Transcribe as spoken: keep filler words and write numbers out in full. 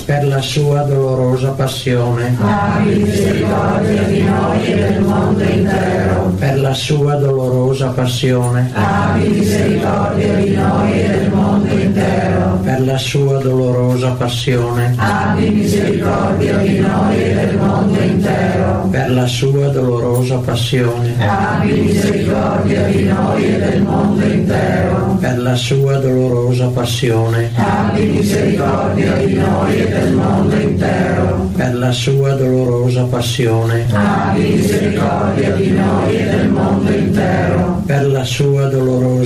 per la sua dolorosa passione, abbi misericordia di noi e del mondo intero, per la sua dolorosa passione, abbi misericordia di noi e del mondo intero, per la sua dolorosa passione, abbi misericordia di noi e del mondo intero, per la sua dolorosa passione, abbi misericordia di noi e del mondo intero, per la sua dolorosa passione, abbi misericordia di noi e del mondo intero, per la sua dolorosa passione, abbi misericordia di noi e del mondo intero, per la sua dolorosa